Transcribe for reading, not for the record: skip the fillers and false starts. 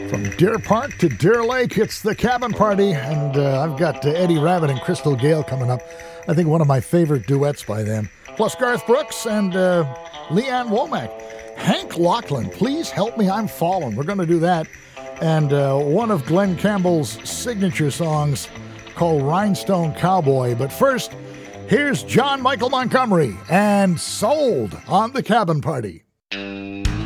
From Deer Park to Deer Lake, it's the Cabin Party, and I've got Eddie Rabbitt and Crystal Gale coming up. I think one of my favorite duets by them. Plus Garth Brooks and Leanne Womack. Hank Lachlan, Please Help Me, I'm Fallen. We're going to do that. And one of Glenn Campbell's signature songs called Rhinestone Cowboy. But first, here's John Michael Montgomery and Sold on the Cabin Party.